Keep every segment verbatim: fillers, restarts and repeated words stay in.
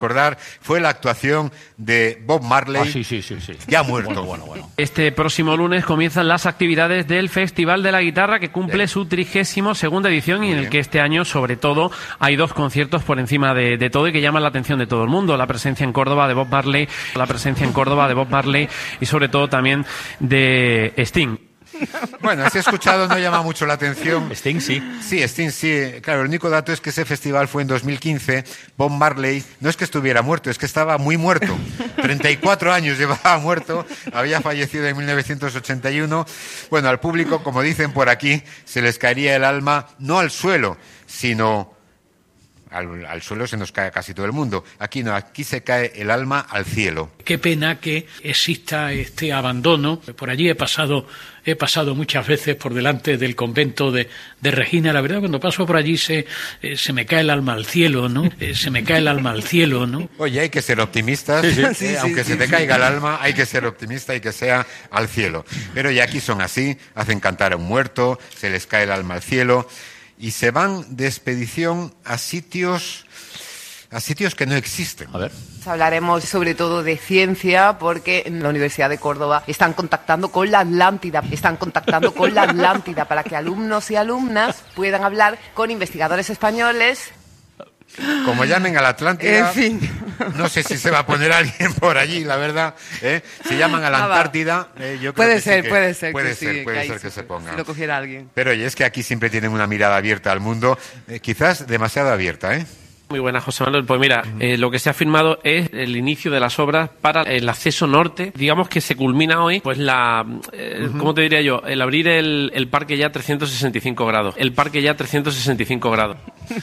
recordar fue la actuación de Bob Marley, ah, sí, sí, sí, sí. ya muerto. Bueno, bueno, bueno. Este próximo lunes comienzan las actividades del Festival de la Guitarra, que cumple sí. su trigésimo segunda edición. Muy y en bien. El que este año, sobre todo, hay dos conciertos por encima de, de todo y que llaman la atención de todo el mundo. La presencia en Córdoba de Bob Marley, la presencia en Córdoba de Bob Marley y sobre todo también de Sting. Bueno, si he escuchado no llama mucho la atención. Sting sí. Sí, Sting sí. Claro, el único dato es que ese festival fue en dos mil quince. Bob Marley no es que estuviera muerto, es que estaba muy muerto. treinta y cuatro años llevaba muerto, había fallecido en mil novecientos ochenta y uno. Bueno, al público, como dicen por aquí, se les caería el alma no al suelo, sino... Al, al suelo se nos cae casi todo el mundo. Aquí no, aquí se cae el alma al cielo. Qué pena que exista este abandono. Por allí he pasado, he pasado muchas veces por delante del convento de, de Regina. La verdad, cuando paso por allí se, eh, se me cae el alma al cielo, ¿no? Eh, se me cae el alma al cielo, ¿no? Oye, hay que ser optimistas. Sí, sí. Eh, sí, aunque sí, se te sí, caiga sí. el alma, hay que ser optimista y que sea al cielo. Pero ya aquí son así, hacen cantar a un muerto, se les cae el alma al cielo. Y se van de expedición a sitios, a sitios que no existen. A ver. Hablaremos sobre todo de ciencia, porque en la Universidad de Córdoba están contactando con la Atlántida, están contactando con la Atlántida para que alumnos y alumnas puedan hablar con investigadores españoles. Como llamen a la Atlántida, en fin. No sé si se va a poner alguien por allí, la verdad. ¿eh? Si llaman a la Antártida, eh, yo creo puede que ser, sí que puede ser, puede que ser, sí, puede que ser que se, se ponga. Si lo cogiera alguien. Pero oye, es que aquí siempre tienen una mirada abierta al mundo, eh, quizás demasiado abierta, ¿eh? Muy buena, José Manuel. Pues mira, eh, lo que se ha firmado es el inicio de las obras para el acceso norte. Digamos que se culmina hoy, pues la, eh, uh-huh. ¿cómo te diría yo? El abrir el, el parque ya trescientos sesenta y cinco grados. El parque ya trescientos sesenta y cinco grados.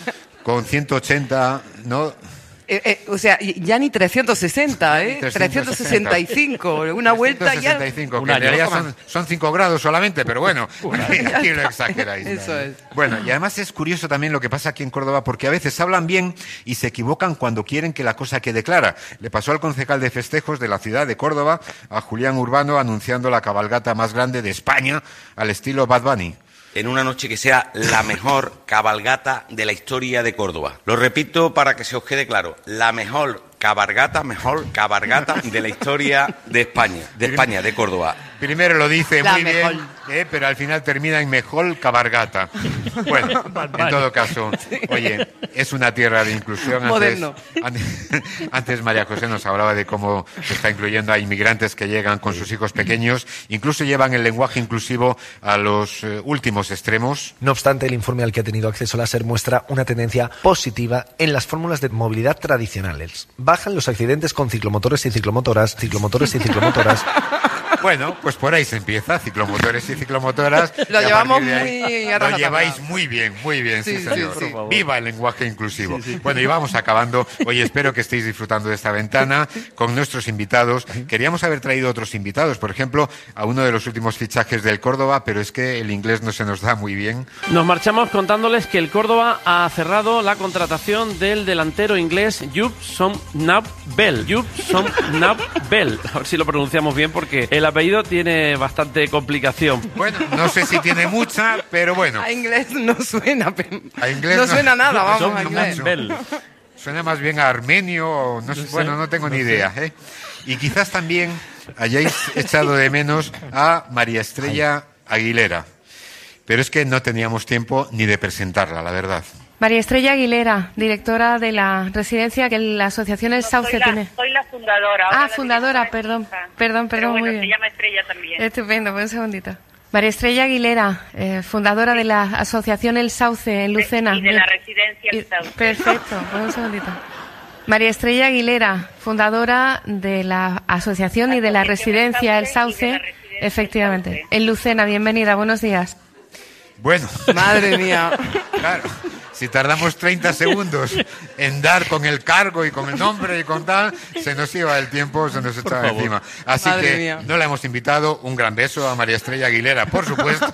Con ciento ochenta, ¿no? Eh, eh, o sea, ya ni trescientos sesenta, ¿eh? trescientos sesenta y cinco, una vuelta ya... trescientos sesenta y cinco, que en realidad son, son cinco grados solamente, pero bueno, aquí, aquí lo exageráis. Eso es. Bueno, y además es curioso también lo que pasa aquí en Córdoba, porque a veces hablan bien y se equivocan cuando quieren que la cosa quede clara. Le pasó al concejal de festejos de la ciudad de Córdoba, a Julián Urbano, anunciando la cabalgata más grande de España, al estilo Bad Bunny. En una noche que sea la mejor cabalgata de la historia de Córdoba. Lo repito para que se os quede claro, la mejor cabalgata, mejor cabalgata de la historia de España, de España, de Córdoba. Primero lo dice la muy mejor. bien, eh, pero al final termina en mejor cabalgata. Bueno, en todo caso, oye, es una tierra de inclusión. Moderno. Antes, antes María José nos hablaba de cómo se está incluyendo a inmigrantes que llegan con sus hijos pequeños, incluso llevan el lenguaje inclusivo a los eh, últimos extremos. No obstante, el informe al que ha tenido acceso la SER muestra una tendencia positiva en las fórmulas de movilidad tradicionales. Bajan los accidentes con ciclomotores y ciclomotoras, ciclomotores y ciclomotoras. Bueno, pues por ahí se empieza, ciclomotores y ciclomotoras. Lo y llevamos de ahí, muy Lo lleváis muy bien, muy bien, sí, sí señor. Sí, sí. Viva el lenguaje inclusivo. Sí, sí. Bueno, y vamos acabando. Oye, espero que estéis disfrutando de esta ventana con nuestros invitados. Queríamos haber traído otros invitados, por ejemplo, a uno de los últimos fichajes del Córdoba, pero es que el inglés no se nos da muy bien. Nos marchamos contándoles que el Córdoba ha cerrado la contratación del delantero inglés Joop Zoumknap-Bell. Joop Zoumknap-Bell. A ver si lo pronunciamos bien porque el apellido tiene bastante complicación. Bueno, no sé si tiene mucha, pero bueno. A inglés no suena. A inglés no, no suena nada, vamos, a inglés. Bell. Suena más bien a armenio, o no sé, no sé, bueno, no tengo no ni sé. idea. ¿eh? Y quizás también hayáis echado de menos a María Estrella Aguilera. Pero es que no teníamos tiempo ni de presentarla, la verdad. María Estrella Aguilera, directora de la residencia que la asociación El Sauce soy la, tiene. Soy la fundadora. Ah, fundadora, perdón, perdón, perdón, Pero bueno, muy bien. se llama Estrella también. Estupendo, pues un segundito. María Estrella Aguilera, eh, fundadora sí. de la asociación El Sauce en Lucena. Y de la residencia El Sauce. Perfecto, pues un segundito. María Estrella Aguilera, fundadora de la asociación y de la residencia El Sauce, efectivamente, en Lucena. Bienvenida, buenos días. Bueno. Madre mía. Claro. Si tardamos treinta segundos en dar con el cargo y con el nombre y con tal, se nos iba el tiempo, se nos echaba encima. Así Madre que mía. no la hemos invitado. Un gran beso a María Estrella Aguilera, por supuesto.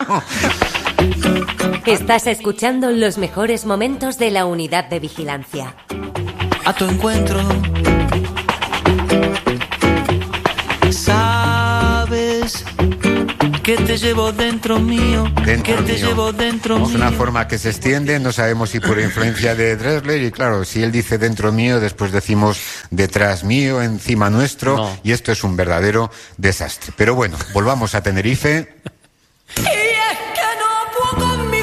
Estás escuchando los mejores momentos de la unidad de vigilancia. A tu encuentro. Sabes que te te llevo dentro mío, Dentro que te mío. llevo dentro Es mío. una forma que se extiende, no sabemos si por influencia de Drexler, y claro, si él dice dentro mío, después decimos detrás mío, encima nuestro, No. y esto es un verdadero desastre. Pero bueno, volvamos a Tenerife. Y es que no puedo con mi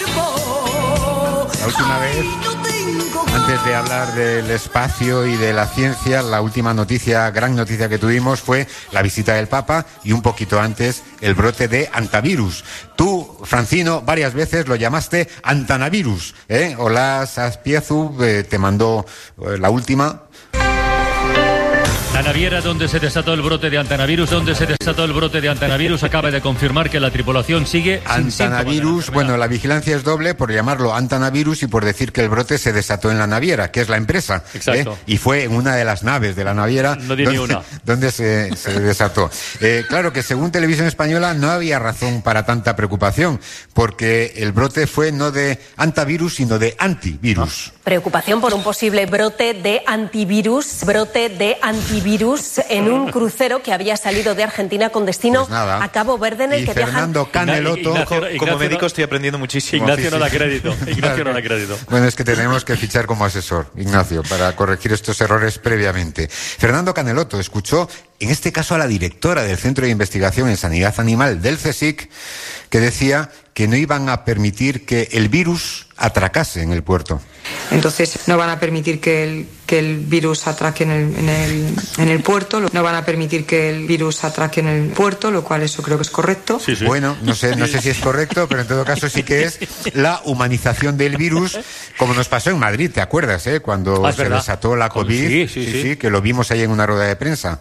cuerpo. La última vez, antes de hablar del espacio y de la ciencia, la última noticia, gran noticia que tuvimos fue la visita del Papa y un poquito antes el brote de antivirus. Tú, Francino, varias veces lo llamaste antanavirus, ¿eh? Olaz Azpiezu eh, te mandó eh, la última. La naviera donde se desató el brote de antanavirus, donde se desató el brote de antanavirus, acaba de confirmar que la tripulación sigue sin síntomas de la Antanavirus, enfermedad. bueno, la vigilancia es doble por llamarlo antanavirus y por decir que el brote se desató en la naviera, que es la empresa. Exacto. ¿eh? Y fue en una de las naves de la naviera No di ni donde, una. donde se, se desató. Eh, claro que según Televisión Española no había razón para tanta preocupación, porque el brote fue no de antivirus, sino de antivirus. Preocupación por un posible brote de antivirus, brote de antivirus en un crucero que había salido de Argentina con destino Pues nada. a Cabo Verde, en el Y que Fernando viajan... Caneloto, Ignacio- Como Ignacio médico no- estoy aprendiendo muchísimo. Ignacio Sí, no sí. da crédito. Ignacio no da crédito. Bueno, es que tenemos que fichar como asesor, Ignacio, para corregir estos errores previamente. Fernando Caneloto escuchó, en este caso, a la directora del Centro de Investigación en Sanidad Animal del CSIC, que decía que no iban a permitir que el virus atracase en el puerto. Entonces no van a permitir que el, que el virus atraque en el, en, el, en el puerto, no van a permitir que el virus atraque en el puerto, lo cual eso creo que es correcto. Sí, sí. Bueno, no sé, no sé si es correcto, pero en todo caso sí que es la humanización del virus, como nos pasó en Madrid, ¿te acuerdas? Eh? Cuando Ah, es se verdad. desató la Con- COVID, sí, sí, sí. que lo vimos ahí en una rueda de prensa.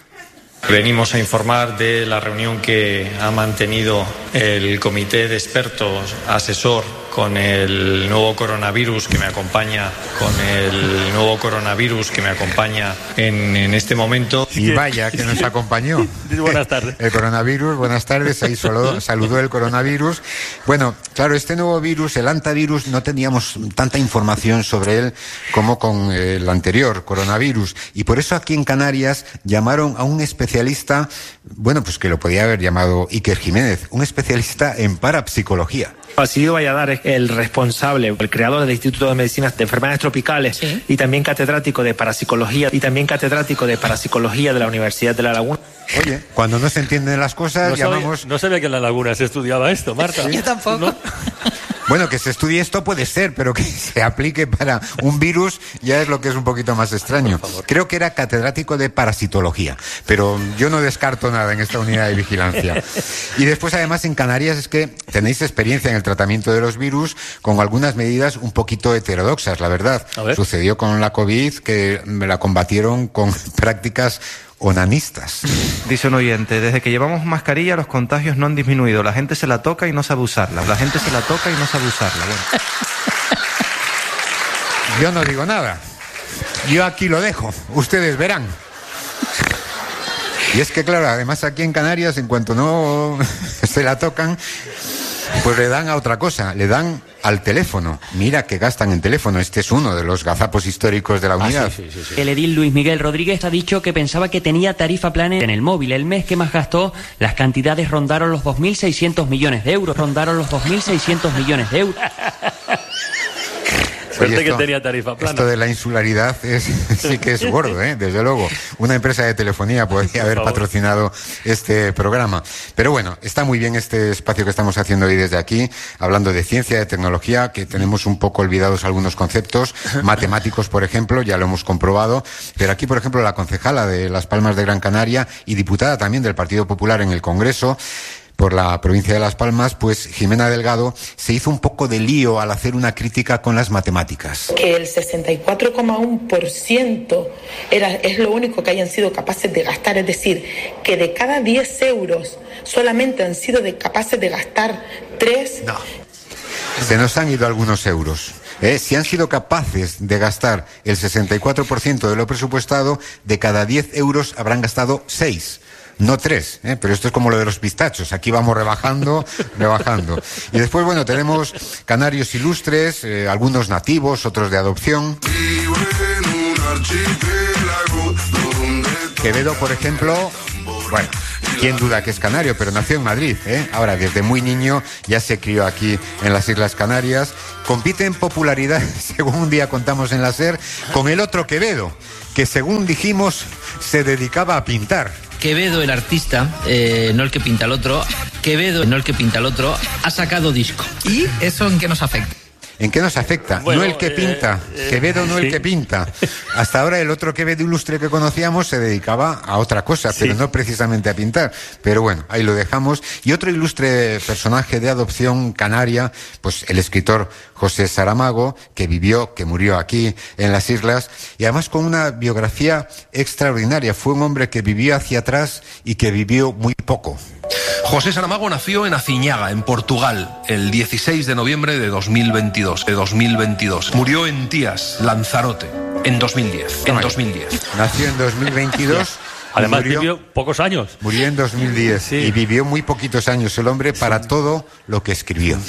Venimos a informar de la reunión que ha mantenido el comité de expertos asesor con el nuevo coronavirus que me acompaña, con el nuevo coronavirus que me acompaña en, en este momento. Y vaya que nos acompañó. Buenas tardes. El coronavirus, buenas tardes, ahí solo saludó el coronavirus. Bueno, claro, este nuevo virus, el antivirus, no teníamos tanta información sobre él como con el anterior, coronavirus. Y por eso aquí en Canarias llamaron a un especialista, bueno, pues que lo podía haber llamado Iker Jiménez, un especialista en parapsicología. Basilio Valladares, el responsable, el creador del Instituto de Medicina de Enfermedades Tropicales, ¿sí? Y también catedrático de parapsicología y también catedrático de parapsicología de la Universidad de La Laguna. Oye, cuando no se entienden las cosas, No sabía, llamamos... no sabía que en La Laguna se estudiaba esto, Marta. Yo tampoco. ¿No? Bueno, que se estudie esto puede ser, pero que se aplique para un virus ya es lo que es un poquito más extraño. Creo que era catedrático de parasitología, pero yo no descarto nada en esta unidad de vigilancia. Y después, además, en Canarias es que tenéis experiencia en el tratamiento de los virus con algunas medidas un poquito heterodoxas, la verdad. Sucedió con la COVID, que me la combatieron con prácticas onanistas. Dice un oyente, desde que llevamos mascarilla los contagios no han disminuido. La gente se la toca y no sabe usarla. La gente se la toca y no sabe usarla. Bueno. Yo no digo nada. Yo aquí lo dejo. Ustedes verán. Y es que, claro, además aquí en Canarias, en cuanto no se la tocan, pues le dan a otra cosa, le dan al teléfono. Mira que gastan en teléfono. Este es uno de los gazapos históricos de la unidad. Ah, sí, sí, sí, sí. El edil Luis Miguel Rodríguez ha dicho que pensaba que tenía tarifa plana en el móvil. El mes que más gastó, las cantidades rondaron los dos mil seiscientos millones de euros. Rondaron los dos mil seiscientos millones de euros. Suerte Oye, esto, que tenía tarifa plana. Esto de la insularidad es, sí que es gordo, ¿eh? Desde luego. Una empresa de telefonía podría haber patrocinado este programa. Pero bueno, está muy bien este espacio que estamos haciendo hoy desde aquí, hablando de ciencia, de tecnología, que tenemos un poco olvidados algunos conceptos, matemáticos, por ejemplo, ya lo hemos comprobado. Pero aquí, por ejemplo, la concejala de Las Palmas de Gran Canaria y diputada también del Partido Popular en el Congreso, por la provincia de Las Palmas, pues Jimena Delgado se hizo un poco de lío al hacer una crítica con las matemáticas. Que el sesenta y cuatro coma uno por ciento era, es lo único que hayan sido capaces de gastar, es decir, que de cada diez euros solamente han sido de, capaces de gastar tres. No. Se nos han ido algunos euros. ¿Eh? Si han sido capaces de gastar el sesenta y cuatro por ciento de lo presupuestado, de cada diez euros habrán gastado seis. No tres, ¿eh? Pero esto es como lo de los pistachos. Aquí vamos rebajando, rebajando. Y después, bueno, tenemos canarios ilustres, eh, algunos nativos, otros de adopción. Quevedo, por ejemplo, bueno, quién duda que es canario, pero nació en Madrid, ¿eh? Ahora, desde muy niño ya se crió aquí en las Islas Canarias. Compite en popularidad, según un día contamos en la SER, con el otro Quevedo, que según dijimos se dedicaba a pintar. Quevedo, el artista, eh, no el que pinta el otro, Quevedo, no el que pinta el otro, ha sacado disco. ¿Y eso en qué nos afecta? ¿En qué nos afecta? Bueno, no el que pinta, eh, eh, Quevedo no sí. el que pinta. Hasta ahora el otro Quevedo ilustre que conocíamos se dedicaba a otra cosa, sí. pero no precisamente a pintar. Pero bueno, ahí lo dejamos. Y otro ilustre personaje de adopción canaria, pues el escritor José Saramago, que vivió, que murió aquí en las islas, y además con una biografía extraordinaria. Fue un hombre que vivió hacia atrás y que vivió muy poco. José Saramago nació en Aciñaga, en Portugal, el dieciséis de noviembre de dos mil veintidós. De dos mil veintidós. Murió en Tías, Lanzarote, en dos mil diez. En dos mil diez. Nació en dos mil veintidós. Además murió, vivió pocos años. Murió en dos mil diez sí. y vivió muy poquitos años el hombre para sí. todo lo que escribió.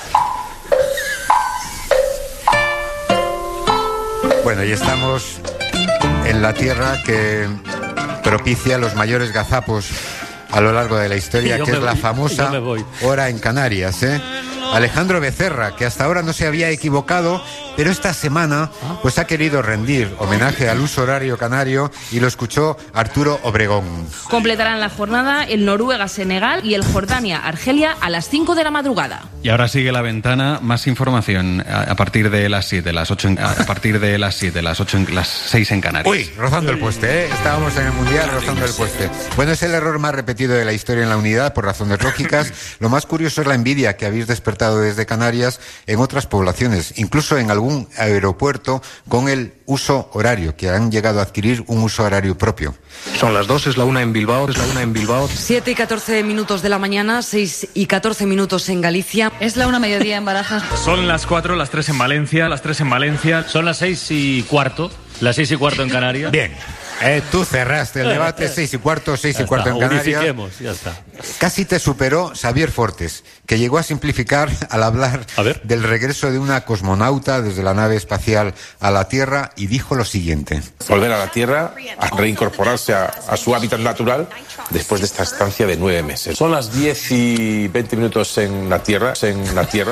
Bueno, y estamos en la tierra que propicia los mayores gazapos a lo largo de la historia, que es la famosa hora en Canarias, ¿eh? Alejandro Becerra, que hasta ahora no se había equivocado, pero esta semana pues ha querido rendir homenaje al uso horario canario y lo escuchó Arturo Obregón. Completarán la jornada el Noruega-Senegal y el Jordania-Argelia a las cinco de la madrugada. Y ahora sigue la ventana, más información a partir de las siete, las ocho, en, a partir de las siete, las ocho, las seis en Canarias. Uy, rozando el poste, ¿eh? Estábamos en el Mundial rozando el poste. Bueno, es el error más repetido de la historia en la unidad por razones lógicas. Lo más curioso es la envidia que habéis despertado desde Canarias en otras poblaciones, incluso en algún aeropuerto con el uso horario, que han llegado a adquirir un uso horario propio. Son las dos, es la una en Bilbao, es la una en Bilbao. siete y catorce minutos de la mañana, seis y catorce minutos en Galicia. Es la una mediodía en Barajas. Son las cuatro, las tres en Valencia, las tres en Valencia. Son las seis y cuarto, las seis y cuarto en Canarias. Bien. Eh, tú cerraste el debate, seis y cuarto, seis ya y cuarto está, en Canarias. Ya está. Casi te superó Xavier Fortes, que llegó a simplificar al hablar del regreso de una cosmonauta desde la nave espacial a la Tierra y dijo lo siguiente. Volver a la Tierra, a reincorporarse a, a su hábitat natural después de esta estancia de nueve meses. Son las diez y veinte minutos en la Tierra, en la Tierra.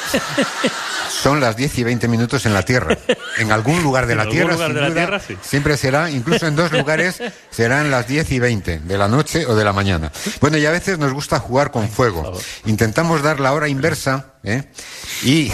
Son las diez y veinte minutos en la Tierra. En algún lugar de la Tierra, lugar sin de la duda, tierra, sí. siempre será, incluso en dos lugares, serán las diez y veinte de la noche o de la mañana. Bueno, y a veces nos gusta jugar con fuego. Intentamos dar la hora inversa, ¿eh? Y...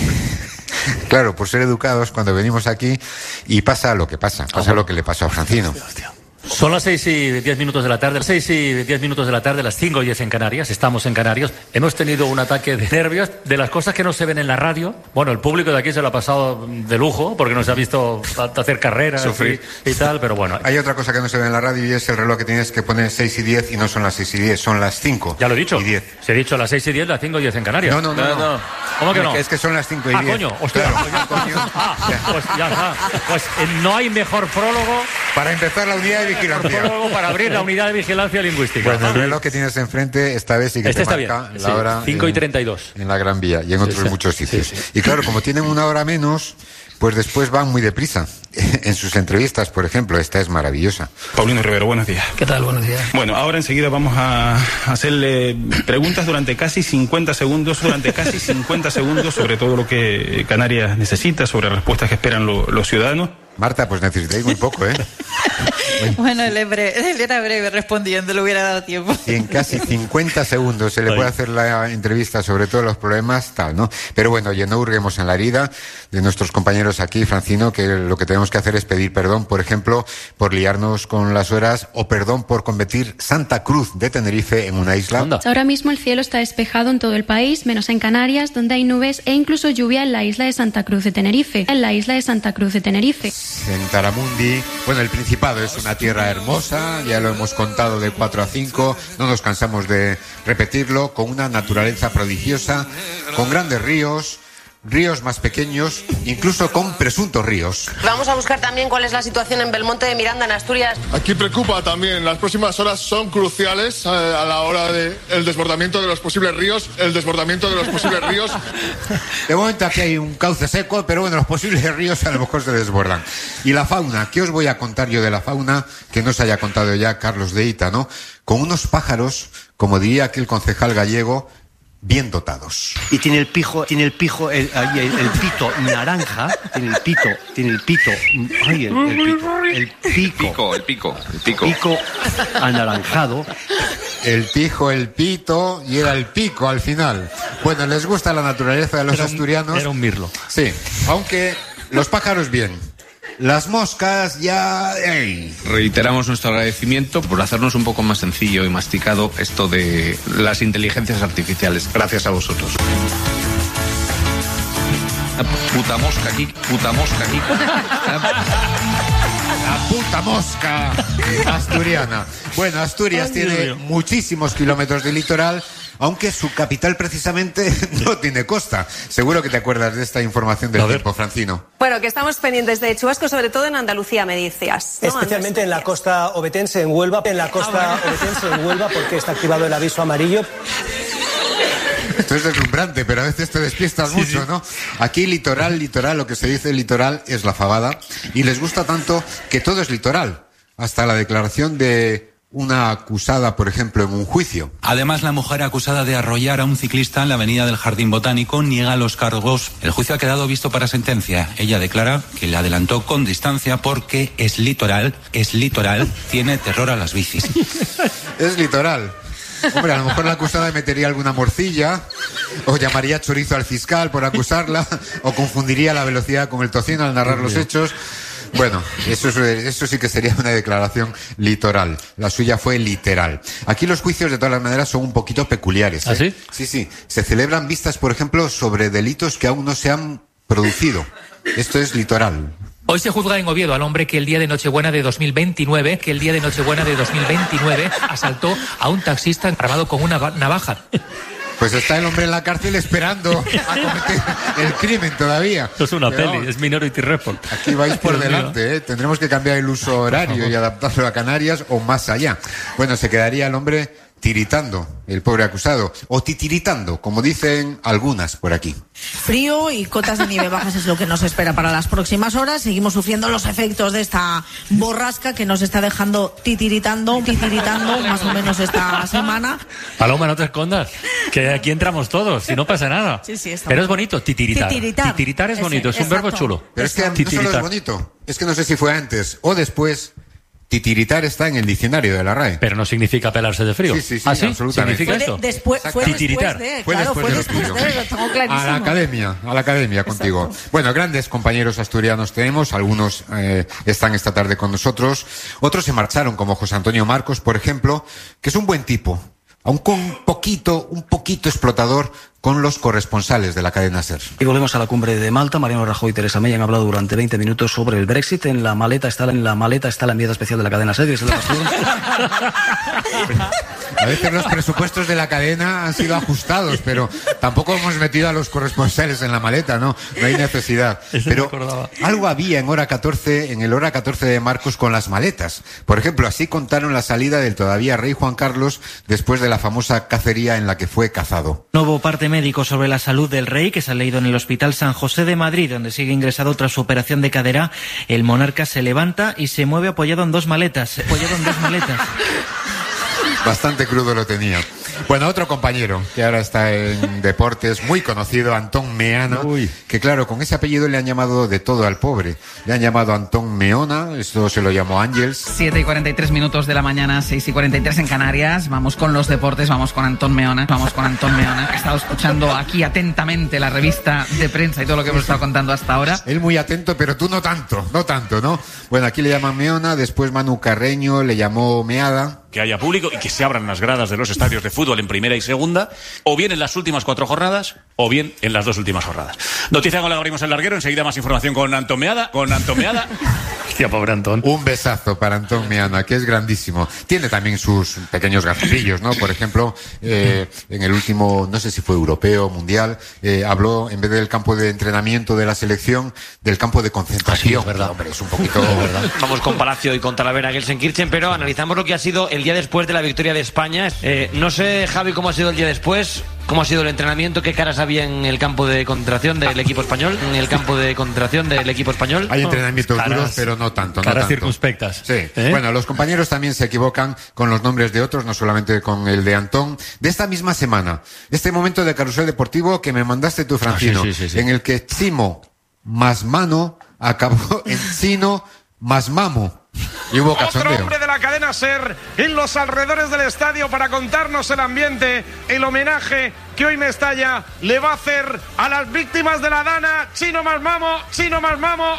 claro, por ser educados, cuando venimos aquí, y pasa lo que pasa, pasa lo que le pasó a Francino. Son las seis y diez minutos de la tarde, las seis y diez minutos de la tarde, las cinco y diez en Canarias, estamos en Canarias. Hemos tenido un ataque de nervios de las cosas que no se ven en la radio. Bueno, el público de aquí se lo ha pasado de lujo, porque nos ha visto hacer carreras y, y tal, pero bueno. Hay otra cosa que no se ve en la radio y es el reloj que tienes que poner seis y diez y no son las seis y diez, son las cinco. Ya lo he dicho. Y diez. Se ha dicho las seis y diez, las cinco y diez en Canarias. No, no, no. no, no. no. ¿Cómo que no? Es que son las cinco y ah, diez. Coño, hostia. Claro, pues, coño. Ah, pues ya está. Pues eh, no hay mejor prólogo para empezar la unidad de vigilancia. Prólogo para abrir la unidad de vigilancia lingüística. Bueno, el reloj que tienes enfrente esta vez sí que este te está marca bien. la sí, hora cinco y treinta y dos. En, en la Gran Vía y en otros sí, sí. muchos sitios. Sí, sí. Y claro, como tienen una hora menos, pues después van muy deprisa. En sus entrevistas, por ejemplo, esta es maravillosa. Paulino Rivero, buenos días. ¿Qué tal? Buenos días. Bueno, ahora enseguida vamos a hacerle preguntas durante casi cincuenta segundos, durante casi cincuenta segundos sobre todo lo que Canarias necesita, sobre respuestas que esperan lo, los ciudadanos. Marta, pues necesitáis muy poco, ¿eh? Bueno, él, breve, él era breve respondiendo, le hubiera dado tiempo. Y en casi cincuenta segundos se le puede hacer la entrevista sobre todos los problemas, tal, ¿no? Pero bueno, oye, no hurguemos en la herida de nuestros compañeros aquí, Francino, que lo que tenemos que hacer es pedir perdón, por ejemplo, por liarnos con las horas o perdón por convertir Santa Cruz de Tenerife en una isla. ¿Onda? Ahora mismo el cielo está despejado en todo el país, menos en Canarias, donde hay nubes e incluso lluvia en la isla de Santa Cruz de Tenerife. En la isla de Santa Cruz de Tenerife. En Taramundi, bueno, el Principado es una tierra hermosa, ya lo hemos contado de cuatro a cinco, no nos cansamos de repetirlo, con una naturaleza prodigiosa, con grandes ríos, ríos más pequeños, incluso con presuntos ríos. Vamos a buscar también cuál es la situación en Belmonte de Miranda, en Asturias. Aquí preocupa también, las próximas horas son cruciales eh, a la hora del desbordamiento de los posibles ríos, el desbordamiento de los posibles ríos. De momento aquí hay un cauce seco, pero bueno, los posibles ríos a lo mejor se desbordan. Y la fauna, ¿qué os voy a contar yo de la fauna que no os haya contado ya Carlos de Ita, ¿no? Con unos pájaros, como diría aquel concejal gallego, bien dotados. Y tiene el pijo, tiene el pijo, el, el, el, el pito naranja, tiene el pito, tiene el pito, ay, el, el pito, el pico, el pico, el pico, el pico anaranjado. El pijo, el pito y era el pico al final. Bueno, les gusta la naturaleza de los era un, asturianos. Era un mirlo. Sí, aunque los pájaros bien. Las moscas ya... ¡Ey! Reiteramos nuestro agradecimiento por hacernos un poco más sencillo y masticado esto de las inteligencias artificiales. Gracias a vosotros. Puta mosca aquí, puta mosca aquí. La puta mosca asturiana. Bueno, Asturias Ay, tiene Dios mío. muchísimos kilómetros de litoral, aunque su capital precisamente no tiene costa. Seguro que te acuerdas de esta información del tiempo, Francino. Bueno, que estamos pendientes de chubascos, sobre todo en Andalucía, me decías, ¿no? Especialmente en la costa obetense, en Huelva, en la costa ah, bueno. obetense, en Huelva, porque está activado el aviso amarillo. Esto es deslumbrante, pero a veces te despistas sí, mucho, sí. ¿no? Aquí litoral, litoral, lo que se dice litoral es la fabada, y les gusta tanto que todo es litoral, hasta la declaración de una acusada, por ejemplo, en un juicio. Además, la mujer acusada de arrollar a un ciclista en la avenida del Jardín Botánico niega los cargos. El juicio ha quedado visto para sentencia. Ella declara que le adelantó con distancia porque es litoral, es litoral, tiene terror a las bicis. Es litoral. Hombre, a lo mejor la acusada metería alguna morcilla, o llamaría chorizo al fiscal por acusarla, o confundiría la velocidad con el tocino al narrar los hechos. Bueno, eso, es, eso sí que sería una declaración litoral. La suya fue literal. Aquí los juicios, de todas las maneras, son un poquito peculiares, ¿eh? ¿Ah, sí? Sí, sí. Se celebran vistas, por ejemplo, sobre delitos que aún no se han producido. Esto es litoral. Hoy se juzga en Oviedo al hombre que el día de Nochebuena de dos mil veintinueve, que el día de Nochebuena de dos mil veintinueve asaltó a un taxista armado con una navaja. Pues está el hombre en la cárcel esperando a cometer el crimen todavía. Esto es una Pero, peli, es Minority Report. Aquí vais por delante, ¿eh? Tendremos que cambiar el uso horario y adaptarlo a Canarias o más allá. Bueno, se quedaría el hombre tiritando, el pobre acusado, o titiritando, como dicen algunas por aquí. Frío y cotas de nieve bajas es lo que nos espera para las próximas horas. Seguimos sufriendo los efectos de esta borrasca que nos está dejando titiritando, titiritando más o menos esta semana. Paloma, no te escondas, que aquí entramos todos y no pasa nada. Sí, sí, está Pero es bueno. bonito, titiritar. Titiritar. Titiritar es Ese, bonito, es un exacto. verbo chulo. Pero es que no solo es bonito, es que no sé si fue antes o después. Titiritar está en el diccionario de la R A E. Pero no significa pelarse de frío. Sí, sí, sí, ¿Ah, sí? absolutamente. ¿Significa Fue esto? de, después, fue Titiritar. después de, Fue claro, después fue de lo después tuyo. de, lo tengo clarísimo. A la academia, a la academia contigo. Exacto. Bueno, grandes compañeros asturianos tenemos, algunos eh, están esta tarde con nosotros, otros se marcharon, como José Antonio Marcos, por ejemplo, que es un buen tipo, aunque un poquito, un poquito explotador con los corresponsales de la cadena SER. Y volvemos a la cumbre de Malta. Mariano Rajoy y Teresa May han hablado durante veinte minutos sobre el Brexit. En la maleta está la, en la maleta está la enviada especial de la cadena SER, que es la pasión. A veces los presupuestos de la cadena han sido ajustados, pero tampoco hemos metido a los corresponsales en la maleta, ¿no? No hay necesidad. Pero algo había en hora catorce, en el hora catorce de Marcos con las maletas. Por ejemplo, así contaron la salida del todavía rey Juan Carlos después de la famosa cacería en la que fue cazado. Nuevo parte médico sobre la salud del rey, que se ha leído en el Hospital San José de Madrid, donde sigue ingresado tras su operación de cadera. El monarca se levanta y se mueve apoyado en dos maletas. Apoyado en dos maletas. Bastante crudo lo tenía. Bueno, otro compañero que ahora está en deportes, muy conocido, Antón Meana, Uy. que claro, con ese apellido le han llamado de todo al pobre. Le han llamado Antón Meona, esto se lo llamó Ángels. siete y cuarenta y tres minutos de la mañana, seis y cuarenta y tres en Canarias. Vamos con los deportes, vamos con Antón Meona. Vamos con Antón Meona, que ha estado escuchando aquí atentamente la revista de prensa y todo lo que hemos estado contando hasta ahora. Él muy atento, pero tú no tanto, no tanto, ¿no? Bueno, aquí le llaman Meona, después Manu Carreño le llamó Meada. que haya público y que se abran las gradas de los estadios de fútbol en primera y segunda, o bien en las últimas cuatro jornadas, o bien en las dos últimas jornadas. Noticia con la que abrimos el larguero, enseguida más información con Antón Meada, con Antón Meada. Hostia, pobre Antón. Un besazo para Antón Meada, que es grandísimo. Tiene también sus pequeños gazapillos, ¿no? Por ejemplo, eh, en el último, no sé si fue europeo, mundial, eh, habló, en vez del campo de entrenamiento de la selección, del campo de concentración. Sí, es verdad. Hombre, es un poquito... Vamos con Palacio y con Talavera Gelsenkirchen, pero analizamos lo que ha sido el día después de la victoria de España. Eh, no sé, Javi, cómo ha sido el día después, cómo ha sido el entrenamiento, qué caras había en el campo de concentración del equipo español, en el campo de concentración del equipo español. Hay entrenamientos Caras- duros, pero no tanto. No caras tanto. circunspectas. Sí. ¿Eh? Bueno, los compañeros también se equivocan con los nombres de otros, no solamente con el de Antón. De esta misma semana, este momento de carrusel deportivo que me mandaste tú, Francino, Ah, sí, sí, sí, sí. en el que Chimo más mano acabó en Chino más mamo. Y hubo Otro cachondeo. hombre de la cadena SER en los alrededores del estadio para contarnos el ambiente, el homenaje que hoy Mestalla le va a hacer a las víctimas de la Dana. Chino más mamo, Chino más mamo.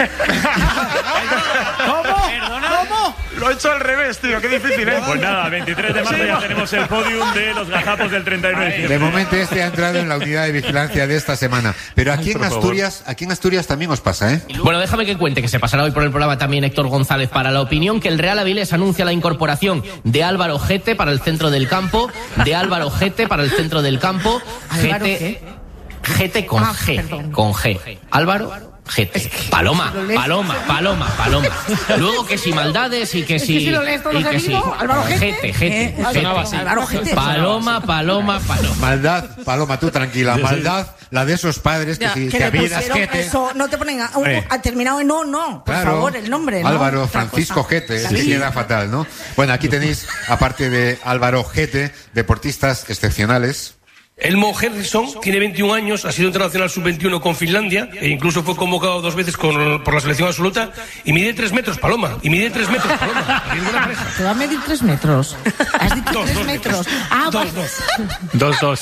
¿Cómo? ¿Cómo? Lo he hecho al revés, tío, qué difícil, ¿eh? Pues nada, veintitrés de marzo ya tenemos el podium de los gazapos del treinta y nueve de De diciembre. momento este ha entrado en la unidad de vigilancia de esta semana. Pero aquí en por favor. Asturias, aquí en Asturias también os pasa, ¿eh? Bueno, déjame que cuente que se pasará hoy por el programa también Héctor González para La Opinión, que el Real Avilés anuncia la incorporación de Álvaro Gete para el centro del campo, de Álvaro Gete para el centro del campo, Álvaro Gete, Gete con Ah, G, perdón. con G, Álvaro Gete, Paloma, si lo lees- Paloma, Paloma, Paloma. Luego que si maldades y que Es que si si lo lees todo y lo que si seguido, Álvaro Gete. Gete, Gete, Eh, Gete. sonaba así. Álvaro Gete. Paloma, Paloma, Paloma. Maldad, Paloma, tú tranquila. Maldad, la de esos padres que Ya, si que te le apellidas pusieron Gete. eso, no te ponen a, un- Eh. ha terminado en no, no, por Claro. favor, el nombre, ¿no? Álvaro Otra Francisco cosa. Gete, Sí. se queda fatal, ¿no? Bueno, aquí tenéis, aparte de Álvaro Gete, deportistas excepcionales. Elmo Henriksson tiene veintiún años, ha sido internacional sub veintiuno con Finlandia e incluso fue convocado dos veces con- por la selección absoluta y mide tres metros, Paloma, y mide tres metros, Paloma. Ninguna pareja. Te va a medir tres metros. Has dicho Dos, tres dos metros. Ah, Dos, vale. dos. Dos, dos.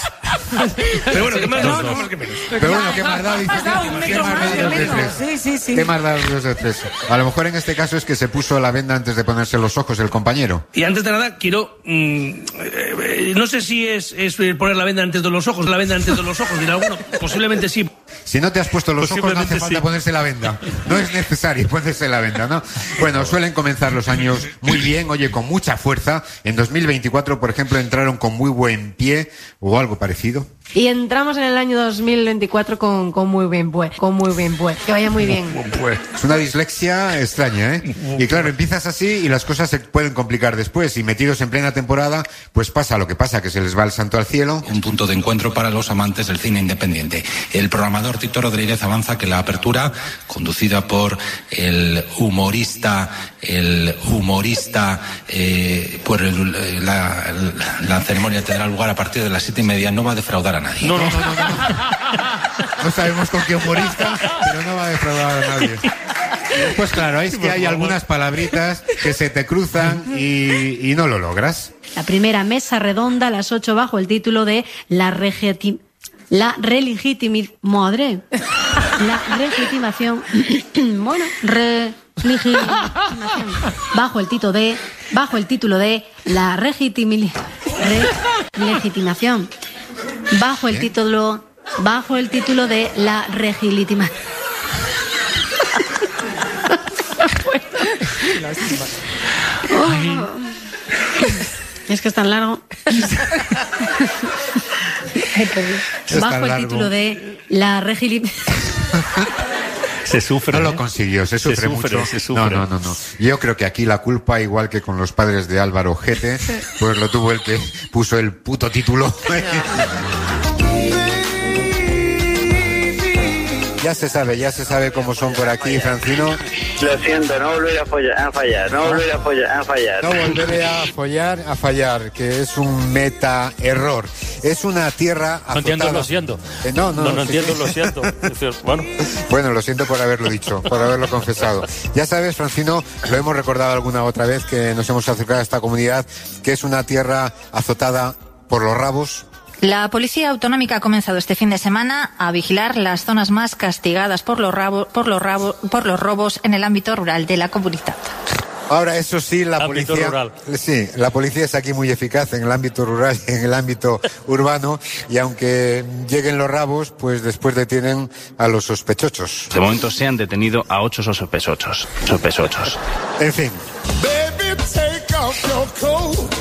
Pero bueno, ¿qué más? No, No, no. más que menos. Pero bueno, ¿qué más da? Dice, Has dado un ¿qué metro más más da de dos de metro. tres? Sí, sí, sí. ¿Qué más da dos de tres? A lo mejor en este caso es que se puso la venda antes de ponerse los ojos el compañero. Y antes de nada, quiero. mm, eh, eh, no sé si es, es poner la venda antes de los ojos, la venda antes de los ojos, dirá alguno. Posiblemente sí. Si no te has puesto los ojos, no hace Posiblemente falta sí. ponerse la venda. No es necesario ponerse la venda, ¿no? Bueno, suelen comenzar los años muy bien, oye, con mucha fuerza. En dos mil veinticuatro, por ejemplo, entraron con muy buen pie o algo parecido. Y entramos en el año dos mil veinticuatro con, con muy bien buen, con muy bien buen. Que vaya muy bien. Es una dislexia extraña, ¿eh? Y claro, empiezas así y las cosas se pueden complicar después. Y metidos en plena temporada, pues pasa lo que pasa, que se les va el santo al cielo. Un punto de encuentro para los amantes del cine independiente. El programador Tito Rodríguez avanza que la apertura, conducida por el humorista, el humorista, eh, por el- eh, la, la ceremonia tendrá lugar a partir de las siete y media, no va a defraudar a nadie. No, no, no, no, no. No sabemos con qué humorista, pero no va a defraudar a nadie. Pues claro, es que hay algunas palabritas que se te cruzan y, y no lo logras. La primera mesa redonda a las ocho bajo el título de La regeti- La relegitimización. Madre. La legitimación. Bueno, relegitimación. Bajo el título de. Bajo el título de La regitimi- re- legitimación. Bajo el título. Bajo el título de La legitimación. Oh. Es que es tan largo. Es Bajo tan el largo. título de La regili... Se sufre. No lo ¿eh? consiguió, se Se sufre, sufre, mucho. se sufre. No, no, no, no. Yo creo que aquí la culpa, igual que con los padres de Álvaro Gete, pues lo tuvo el que puso el puto título. Ya se sabe, ya se sabe cómo son por aquí, Francino. Lo siento, no volveré a, follar, a fallar, no volveré a, follar, a fallar. No volveré a follar, a fallar, que es un meta error. Es una tierra azotada. No entiendo, lo siento. Eh, no, no, no, no sí. entiendo, lo siento. Es decir, bueno. Bueno, lo siento por haberlo dicho, por haberlo confesado. Ya sabes, Francino, lo hemos recordado alguna otra vez que nos hemos acercado a esta comunidad, que es una tierra azotada por los rabos. La Policía Autonómica ha comenzado este fin de semana a vigilar las zonas más castigadas por los, rabo, por los, rabo, por los robos en el ámbito rural de la comunidad. Ahora, eso sí, la Ámbito policía, rural. sí, la policía es aquí muy eficaz en el ámbito rural y en el ámbito urbano, y aunque lleguen los rabos, pues después detienen a los sospechosos. De momento se han detenido a ocho sospechosos. Sospechosos. En fin. Baby, take off your coat.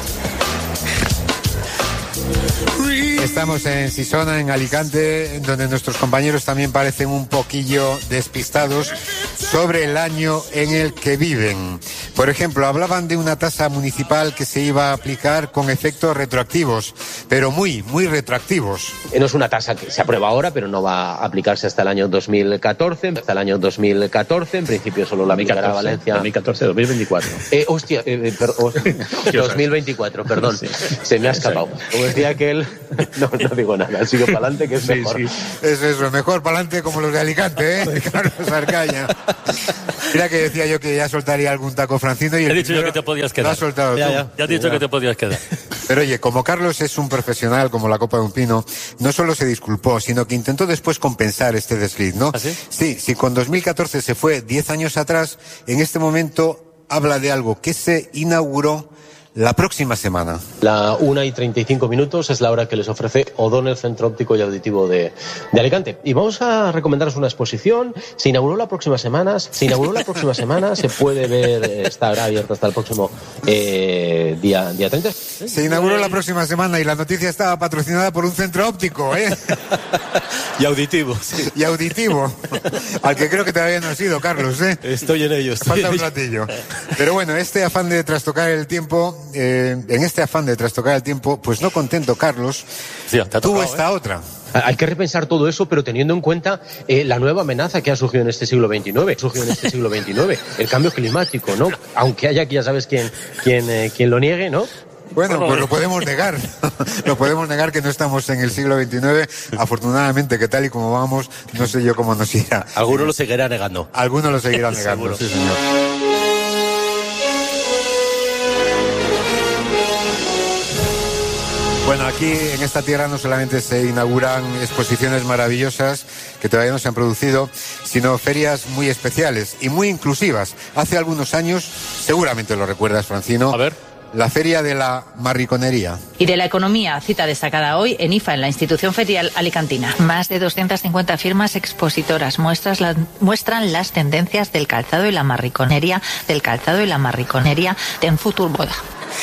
Estamos en Sisona, en Alicante, donde nuestros compañeros también parecen un poquillo despistados sobre el año en el que viven. Por ejemplo, hablaban de una tasa municipal que se iba a aplicar con efectos retroactivos, pero muy, muy retroactivos. No es una tasa que se aprueba ahora, pero no va a aplicarse hasta el año dos mil catorce. Hasta el año dos mil catorce, en principio solo la aplicará Valencia. dos mil catorce, dos mil veinticuatro. Eh, hostia, eh, per, oh, dos mil veinticuatro, perdón. Sí. Se me ha escapado. Como decía aquel, no, no digo nada, sigo para adelante que es sí, mejor. Sí. Es eso, mejor para adelante como los de Alicante, ¿eh? Carlos Arcaña. Mira que decía yo que ya soltaría algún taco Francino y el He dicho yo que te podías quedar. Lo has soltado ya, tú. Ya, ya te he dicho ya. que te podías quedar. Pero oye, como Carlos es un profesional como la copa de un pino, no solo se disculpó, sino que intentó después compensar este desliz, ¿no? ¿Ah, sí? Sí, si con dos mil catorce se fue diez años atrás, en este momento habla de algo que se inauguró la próxima semana. La una y treinta y cinco minutos es la hora que les ofrece O'Donnell Centro Óptico y Auditivo de, de Alicante. Y vamos a recomendaros una exposición. Se inauguró la próxima semana. Se inauguró la próxima semana. Se puede ver, estará abierta hasta el próximo eh, día, día treinta. Se inauguró la próxima semana y la noticia estaba patrocinada por un centro óptico, ¿eh? Y auditivo. Sí. Y auditivo. Al que creo que todavía no has ido, Carlos, ¿eh? Estoy en ello. Estoy Falta en un ello. ratillo. Pero bueno, este afán de trastocar el tiempo, eh, en este afán de trastocar el tiempo, pues no contento, Carlos, Sí, te ha tuvo tocado, esta ¿eh? otra. Hay que repensar todo eso, pero teniendo en cuenta eh, la nueva amenaza que ha surgido en este siglo veintinueve, surgido en este siglo veintinueve, el cambio climático, ¿no? Aunque haya que ya sabes quién, quién, eh, quién lo niegue, ¿no? Bueno, pues lo podemos negar. Lo podemos negar que no estamos en el siglo veintinueve. Afortunadamente, que tal y como vamos, no sé yo cómo nos irá. Alguno lo seguirá negando. Algunos lo seguirán negando, Seguro. sí, señor. Bueno, aquí en esta tierra no solamente se inauguran exposiciones maravillosas que todavía no se han producido, sino ferias muy especiales y muy inclusivas. Hace algunos años, seguramente lo recuerdas, Francino, A ver. la Feria de la Marriconería. Y de la economía, cita destacada hoy en I F A, en la institución ferial alicantina. Más de doscientas cincuenta firmas expositoras muestras la- muestran las tendencias del calzado y la marriconería, del calzado y la marriconería en Futur Boda.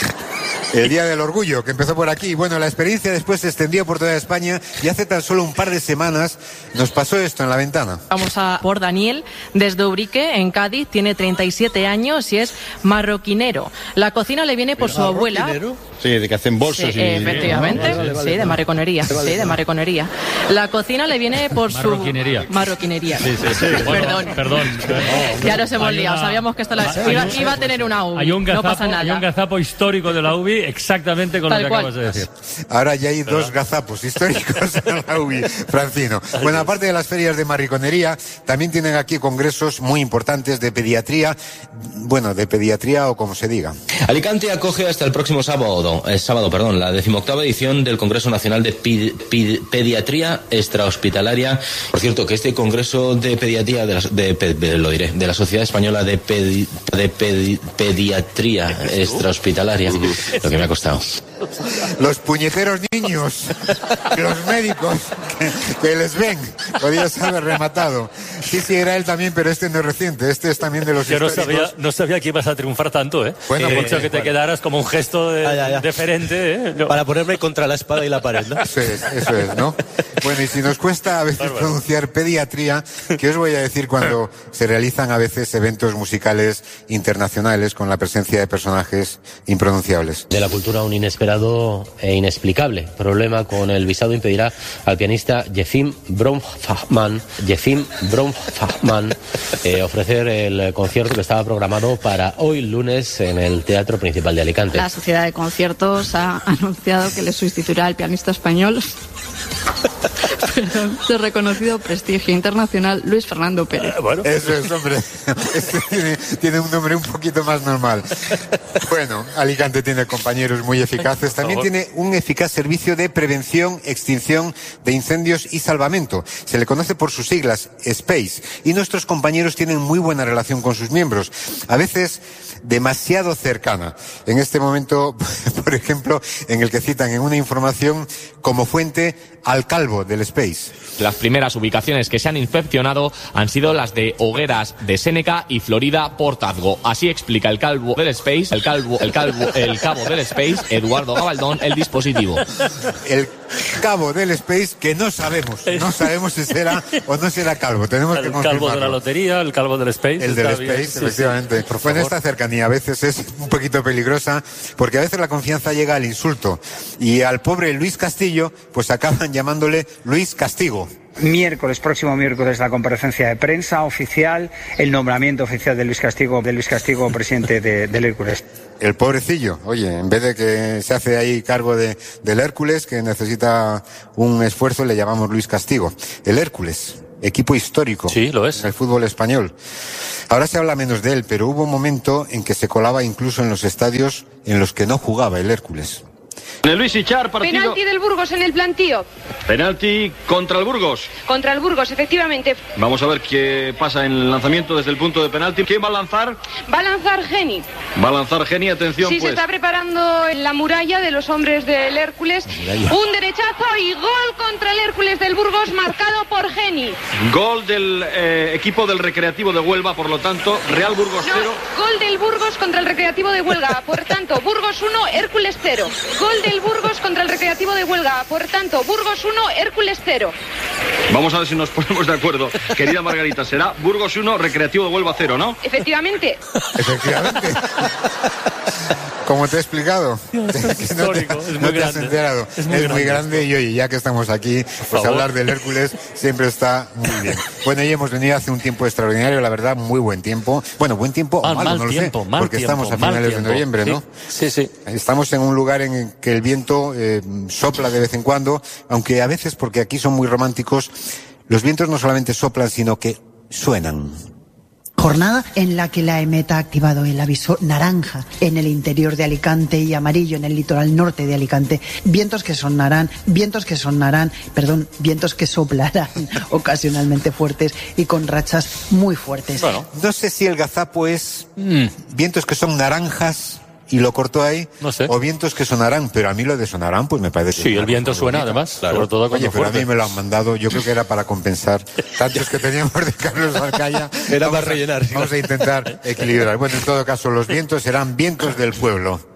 El Día del Orgullo, que empezó por aquí. Bueno, la experiencia después se extendió por toda España y hace tan solo un par de semanas nos pasó esto en la ventana. Vamos a por Daniel, desde Ubrique, en Cádiz, tiene treinta y siete años y es marroquinero. La cocina le viene por su abuela. Sí, de que hacen bolsos Sí, y... efectivamente, Vale, vale, sí, de vale. marroconería, Vale, sí, vale. de marroconería. La cocina le viene por su... Marroquinería. Marroquinería. Sí, sí, sí. Bueno, Perdón. perdón. Ya nos hemos Hay liado, una- sabíamos que esto la- hay iba, un- iba a tener una U. Hay un No pasa gazapo, hay un nada. gazapo histórico de la U B I exactamente con Tal lo que cual. acabas de decir. Ahora ya hay dos gazapos históricos en la U B I, Francino. Bueno, aparte de las ferias de marriconería, también tienen aquí congresos muy importantes de pediatría, bueno, de pediatría o como se diga. Alicante acoge hasta el próximo sábado, eh, sábado, perdón, la decimoctava edición del Congreso Nacional de Pi- Pi- Pediatría Extrahospitalaria. Por cierto, que este Congreso de Pediatría, de, la, de, pe- de- lo diré, de la Sociedad Española de, Pedi- de Pedi- Pediatría Extrahospitalaria, lo que me ha costado. Los puñeteros niños, los médicos que, que les ven, podías haber rematado. Sí, sí, era él también, pero este no es reciente, este es también de los Yo no históricos. sabía, no sabía que ibas a triunfar tanto, ¿eh? Bueno, He porque- dicho que te bueno. quedaras como un gesto de, Ah, ya, ya. deferente, ¿eh? No. Para ponerme contra la espada y la pared, ¿no? Eso es, eso es, ¿no? Bueno, y si nos cuesta a veces pronunciar pediatría, ¿qué os voy a decir cuando se realizan a veces eventos musicales internacionales con la presencia de personajes impronunciables? De la cultura un inesperado e inexplicable problema con el visado impedirá al pianista Jefim Bronfman, Jefim Bronfman eh, ofrecer el concierto que estaba programado para hoy lunes en el Teatro Principal de Alicante. La Sociedad de Conciertos ha anunciado que le sustituirá el pianista español. perdón, de reconocido prestigio internacional, Luis Fernando Pérez. Eh, bueno. Eso es, hombre. Este tiene, tiene un nombre un poquito más normal. Bueno, Alicante tiene compañeros muy eficaces. También tiene un eficaz servicio de prevención, extinción de incendios y salvamento. Se le conoce por sus siglas, SPACE. Y nuestros compañeros tienen muy buena relación con sus miembros. A veces demasiado cercana. En este momento, por ejemplo, en el que citan en una información como fuente al calvo del Space. Las primeras ubicaciones que se han inspeccionado han sido las de Hogueras de Séneca y Florida Portazgo. Así explica el calvo del Space, el calvo, el calvo, el cabo del Space, Eduardo Gabaldón, el dispositivo. El cabo del Space que no sabemos, no sabemos si será o no será calvo. Tenemos el que confirmarlo. El calvo de la lotería, el calvo del Space. El del Space, bien. Efectivamente. Sí, sí. Bueno, esta cercanía a veces es un poquito peligrosa porque a veces la confianza llega al insulto y al pobre Luis Castillo pues acaban llamándole Luis Castigo. Miércoles, próximo miércoles, la comparecencia de prensa oficial, el nombramiento oficial de Luis Castigo, de Luis Castigo presidente de, del Hércules. El pobrecillo, oye, en vez de que se hace ahí cargo de, del Hércules, que necesita un esfuerzo, le llamamos Luis Castigo. El Hércules, equipo histórico. Sí, lo es. En el fútbol español. Ahora se habla menos de él, pero hubo un momento en que se colaba incluso en los estadios en los que no jugaba el Hércules. Luis Ichar, partido. Penalti del Burgos en el plantío. Penalti contra el Burgos. Contra el Burgos, efectivamente. Vamos a ver qué pasa en el lanzamiento desde el punto de penalti. ¿Quién va a lanzar? Va a lanzar Geni. Va a lanzar Geni, atención. Sí, pues. se está preparando en la muralla de los hombres del Hércules. Un derechazo y gol contra el Hércules del Burgos marcado por Geni. Gol del eh, equipo del Recreativo de Huelva, por lo tanto, Real Burgos cero. No, gol del Burgos contra el Recreativo de Huelva. Por tanto, Burgos uno, Hércules cero. Gol del Burgos contra el Recreativo de Huelva. Por tanto, Burgos uno, Hércules cero. Vamos a ver si nos ponemos de acuerdo. Querida Margarita, será Burgos uno, Recreativo de Huelva cero, ¿no? Efectivamente. Efectivamente. Como te he explicado, es no te, histórico, es muy no te grande. has enterado. Es muy es muy grande grande y oye, ya que estamos aquí, pues hablar del Hércules siempre está muy bien. Bueno, y hemos venido hace un tiempo extraordinario, la verdad, muy buen tiempo. Bueno, buen tiempo mal, o malo, mal no lo tiempo, sé, mal porque tiempo, estamos a mal finales tiempo. de noviembre, ¿no? Sí, sí. Estamos en un lugar en el que el viento eh, sopla de vez en cuando, aunque a veces, porque aquí son muy románticos, los vientos no solamente soplan, sino que suenan. Jornada en la que la EMET ha activado el aviso naranja en el interior de Alicante y amarillo en el litoral norte de Alicante. Vientos que sonarán, vientos que sonarán, perdón, vientos que soplarán ocasionalmente fuertes y con rachas muy fuertes. Bueno, no sé si el gazapo es mm, vientos que son naranjas y lo cortó ahí, no sé. O vientos que sonarán, pero a mí lo de sonarán pues me parece... Sí, el viento suena bonita. Además, claro. Sobre todo cuando Oye, pero fuerte. a mí me lo han mandado, yo creo que era para compensar tantos que teníamos de Carlos Alcaya. Era para rellenar. Vamos a intentar equilibrar. Bueno, en todo caso, los vientos serán vientos del pueblo.